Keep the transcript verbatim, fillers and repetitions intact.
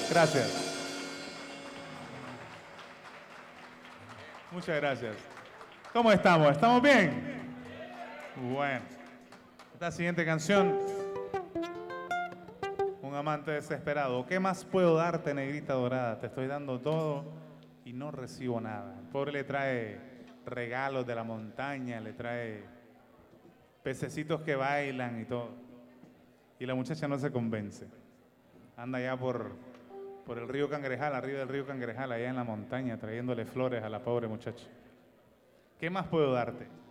Gracias. Muchas gracias. ¿Cómo estamos? ¿Estamos bien? Bueno. Esta siguiente canción, un amante desesperado. ¿Qué más puedo darte, negrita dorada? Te estoy dando todo y no recibo nada. El pobre le trae regalos de la montaña, le trae pececitos que bailan y todo. Y la muchacha no se convence. Anda allá por, por el río Cangrejal, arriba del río Cangrejal, allá en la montaña, trayéndole flores a la pobre muchacha. ¿Qué más puedo darte?